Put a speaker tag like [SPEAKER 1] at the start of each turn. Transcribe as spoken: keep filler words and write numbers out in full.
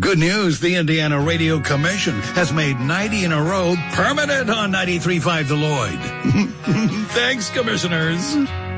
[SPEAKER 1] Good news, the Indiana Radio Commission has made ninety in a row permanent on ninety-three point five The Lloyd. Thanks, commissioners.